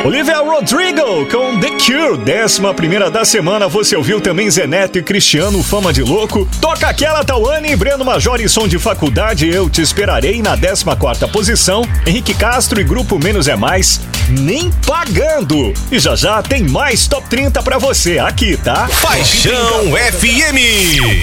Olivia Rodrigo com The Cure, 11ª da semana. Você ouviu também Zé Neto e Cristiano, Fama de Louco. Toca aquela Tawane e Breno Major e Som de Faculdade, Eu Te Esperarei, na 14ª posição. Henrique Castro e Grupo Menos é Mais, Nem Pagando. E já já tem mais Top 30 pra você aqui, tá? Paixão FM.